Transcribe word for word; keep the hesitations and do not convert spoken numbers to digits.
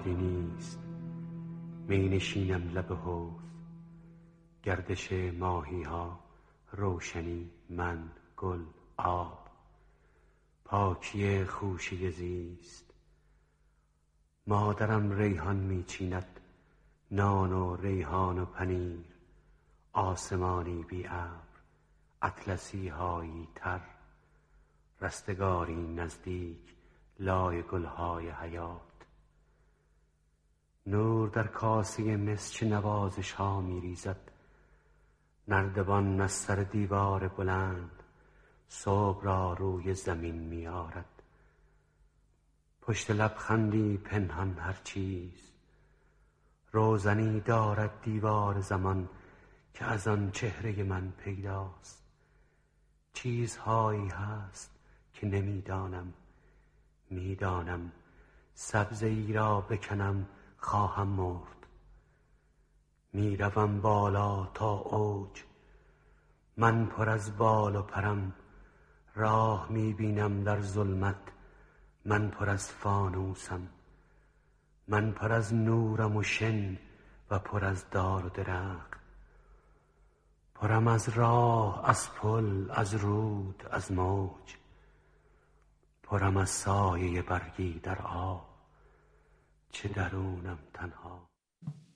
بادی نیست، می نشینم لب حوض. گردش ماهی ها، روشنی، من، گل، آب، پاکی خوشه زیست. مادرم ریحان می چیند، نان و ریحان و پنیر. آسمانی بی ابر، اطلسی هایی تر. رستگاری نزدیک، لای گلهای حیات. نور در کاسه مس چه نوازش ها می ریزد. نردبان از سر دیوار بلند، صبح را روی زمین می آرد. پشت لبخندی پنهان هر چیز، روزنی دارد دیوار زمان که از آن چهره من پیداست. چیزهایی هست که نمیدانم، میدانم سبزه ای را بکنم خواهم مرد. میروم بالا تا اوج، من پر از بال و پرم. راه میبینم در ظلمت، من پر از فانوسم. من پر از نورم و شن و پر از دار و درخت. پرم از راه، از پل، از رود، از موج. پرم از سایه برگی در آب، چه درونم تنها.